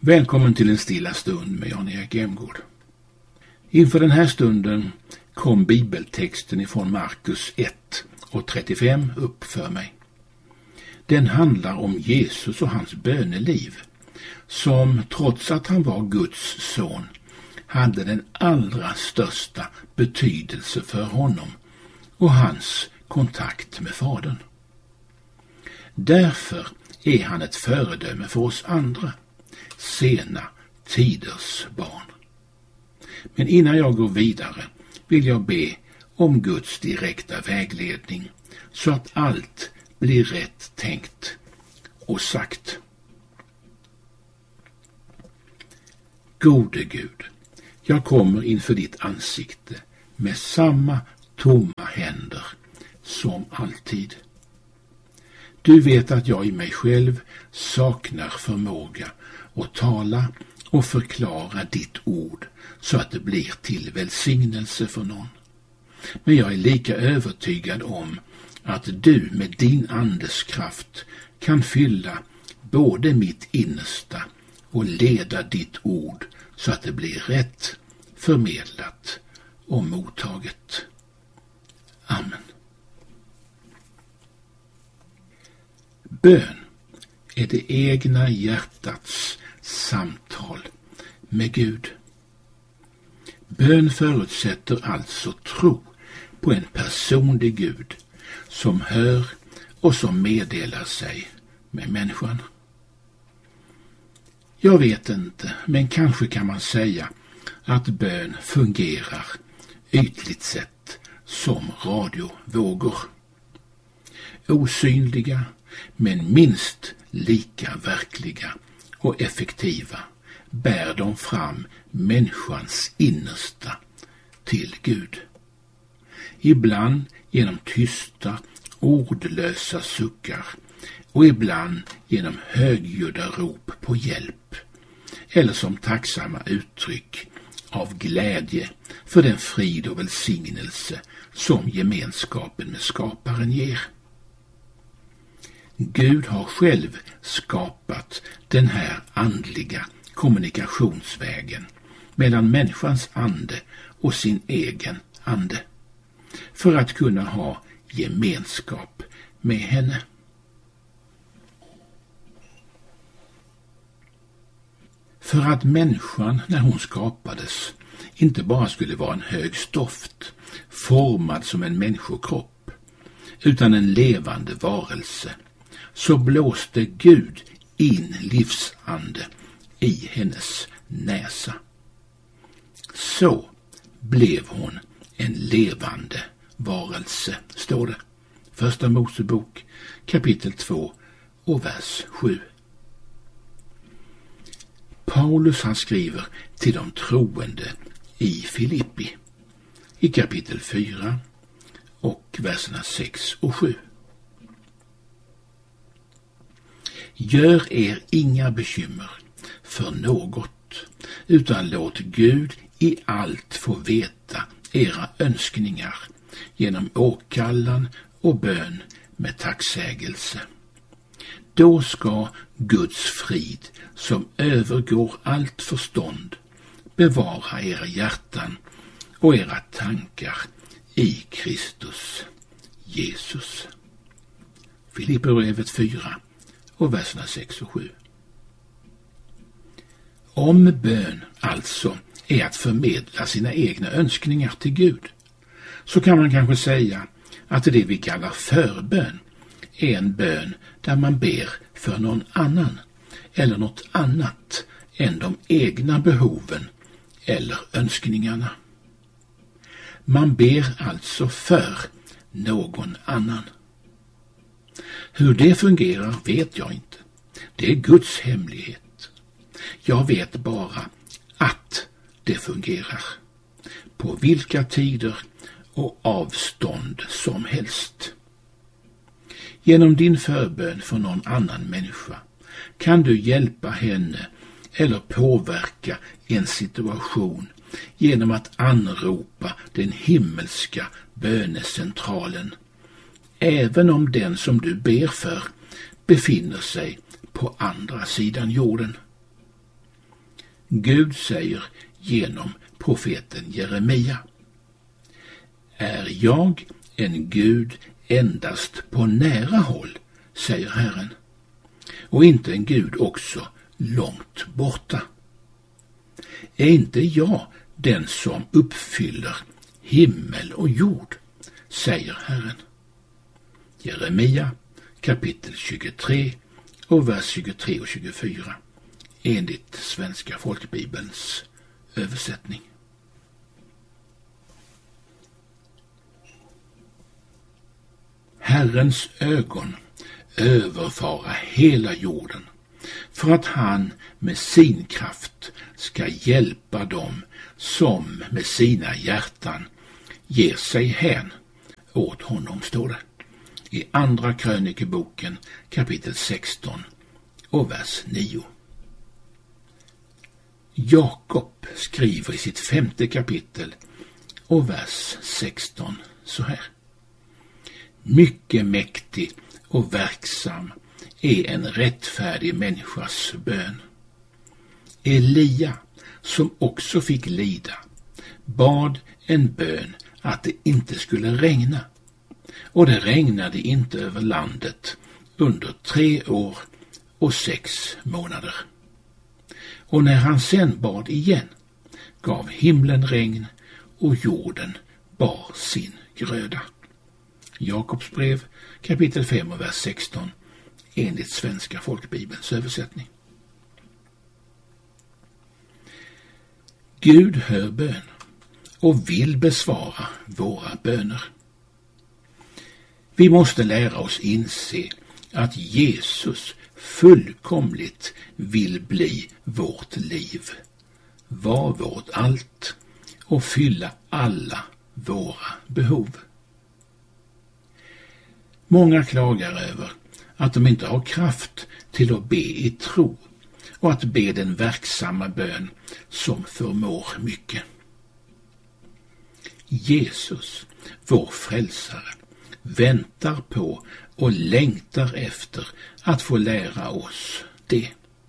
Välkommen till en stilla stund med Jan-Erik Emgård. Inför den här stunden kom bibeltexten ifrån Markus 1:35 upp för mig. Den handlar om Jesus och hans böneliv, som trots att han var Guds son hade den allra största betydelse för honom och hans kontakt med Fadern. Därför är han ett föredöme för oss andra, sena tiders barn. Men innan jag går vidare vill jag be om Guds direkta vägledning så att allt blir rätt tänkt och sagt. Gode Gud, jag kommer inför ditt ansikte med samma tomma händer som alltid. Du vet att jag i mig själv saknar förmåga att tala och förklara ditt ord så att det blir till välsignelse för någon. Men jag är lika övertygad om att du med din andes kraft kan fylla både mitt innersta och leda ditt ord så att det blir rätt förmedlat och mottaget. Amen. Bön är det egna hjärtats samtal med Gud. Bön förutsätter alltså tro på en personlig Gud som hör och som meddelar sig med människan. Jag vet inte, men kanske kan man säga att bön fungerar ytligt sett som radiovågor. Osynliga, men minst lika verkliga och effektiva bär de fram människans innersta till Gud. Ibland genom tysta, ordlösa suckar och ibland genom högljudda rop på hjälp eller som tacksamma uttryck av glädje för den frid och välsignelse som gemenskapen med skaparen ger. Gud har själv skapat den här andliga kommunikationsvägen mellan människans ande och sin egen ande för att kunna ha gemenskap med henne. För att människan när hon skapades inte bara skulle vara en hög stoft formad som en människokropp utan en levande varelse, så blåste Gud in livsande i hennes näsa. Så blev hon en levande varelse, står det. Första Mosebok kapitel 2 och vers 7. Paulus han skriver till de troende i Filippi i kapitel 4 och verserna 6 och 7. Gör er inga bekymmer för något, utan låt Gud i allt få veta era önskningar genom åkallan och bön med tacksägelse. Då ska Guds frid, som övergår allt förstånd, bevara era hjärtan och era tankar i Kristus Jesus. Filipperbrevet 4 och verserna 6 och 7. Om bön alltså är att förmedla sina egna önskningar till Gud, så kan man kanske säga att det vi kallar förbön är en bön där man ber för någon annan eller något annat än de egna behoven eller önskningarna. Man ber alltså för någon annan. Hur det fungerar vet jag inte. Det är Guds hemlighet. Jag vet bara att det fungerar. På vilka tider och avstånd som helst. Genom din förbön för någon annan människa kan du hjälpa henne eller påverka en situation genom att anropa den himmelska bönecentralen, även om den som du ber för befinner sig på andra sidan jorden. Gud säger genom profeten Jeremia: Är jag en Gud endast på nära håll, säger Herren, och inte en Gud också långt borta? Är inte jag den som uppfyller himmel och jord, säger Herren. Jeremia kapitel 23 och vers 23 och 24 enligt Svenska folkbibelns översättning. Herrens ögon överfara hela jorden, för att han med sin kraft ska hjälpa dem som med sina hjärtan ger sig hän åt honom, står det i andra krönikeboken kapitel 16 och vers 9. Jakob skriver i sitt 5:e kapitel och vers 16 så här: Mycket mäktig och verksam är en rättfärdig människas bön. Elia, som också fick lida, bad en bön att det inte skulle regna, och det regnade inte över landet under 3 år och 6 månader. Och när han sen bad igen, gav himlen regn och jorden bar sin gröda. Jakobs brev kapitel 5 och vers 16 enligt Svenska folkbibelns översättning. Gud hör bön och vill besvara våra böner. Vi måste lära oss inse att Jesus fullkomligt vill bli vårt liv, vara vårt allt och fylla alla våra behov. Många klagar över att de inte har kraft till att be i tro och att be den verksamma bön som förmår mycket. Jesus, vår frälsare, väntar på och längtar efter att få lära oss det.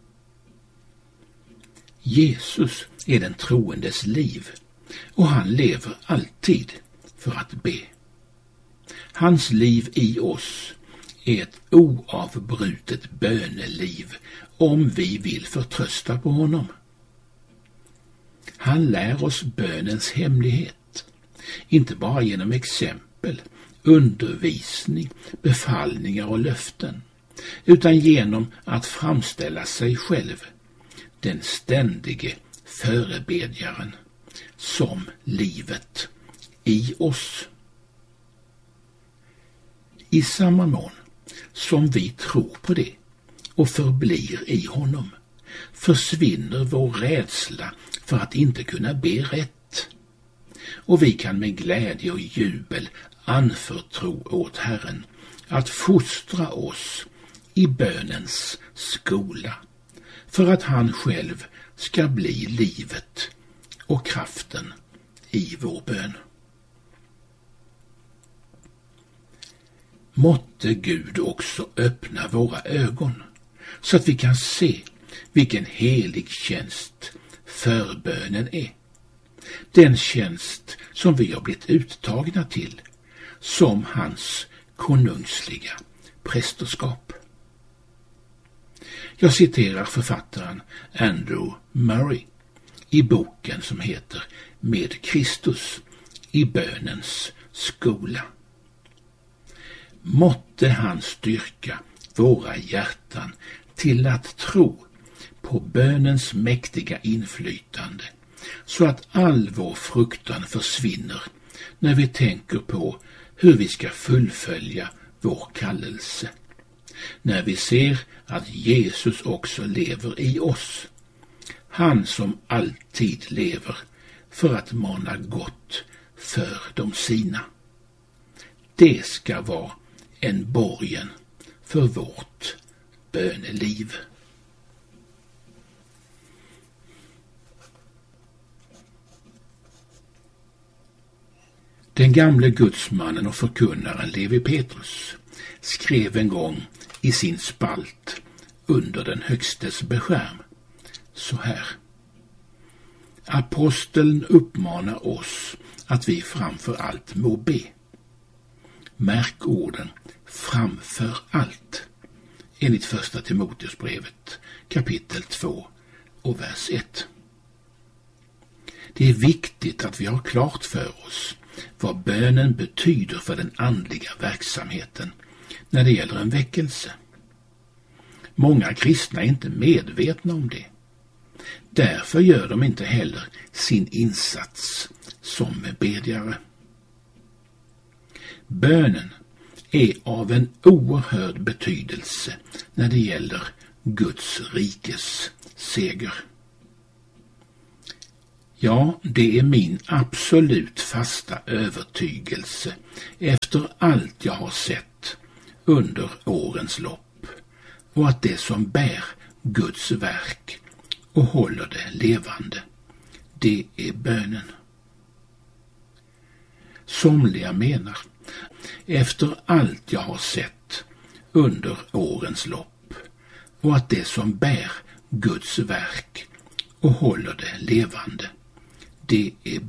Jesus är den troendes liv, och han lever alltid för att be. Hans liv i oss är ett oavbrutet böneliv om vi vill förtrösta på honom. Han lär oss bönens hemlighet, inte bara genom exempel, undervisning, befallningar och löften, utan genom att framställa sig själv, den ständige förebedjaren, som livet i oss. I samma mån som vi tror på det och förblir i honom, försvinner vår rädsla för att inte kunna be rätt, och vi kan med glädje och jubel anförtro åt Herren att fostra oss i bönens skola, för att han själv ska bli livet och kraften i vår bön. Måtte Gud också öppna våra ögon så att vi kan se vilken helig tjänst förbönen är. Den tjänst som vi har blivit uttagna till som hans konungsliga prästerskap. Jag citerar författaren Andrew Murray i boken som heter Med Kristus i bönens skola. Måtte han styrka våra hjärtan till att tro på bönens mäktiga inflytande, så att all vår fruktan försvinner när vi tänker på hur vi ska fullfölja vår kallelse. När vi ser att Jesus också lever i oss, han som alltid lever för att mana gott för de sina. Det ska vara en borgen för vårt böneliv. Den gamle gudsmannen och förkunnaren Levi Petrus skrev en gång i sin spalt under den högstes beskärm så här: Aposteln uppmanar oss att vi framför allt må be. Märk orden framför allt enligt första Timoteusbrevet kapitel 2 och vers 1. Det är viktigt att vi har klart för oss vad bönen betyder för den andliga verksamheten när det gäller en väckelse. Många kristna är inte medvetna om det. Därför gör de inte heller sin insats som bedjare. Bönen är av en oerhörd betydelse när det gäller Guds rikes seger. Ja, det är min absolut fasta övertygelse efter allt jag har sett under årens lopp, och att det som bär Guds verk och håller det levande, det är bönen. Somliga menar, efter allt jag har sett under årens lopp, och att det som bär Guds verk och håller det levande, det är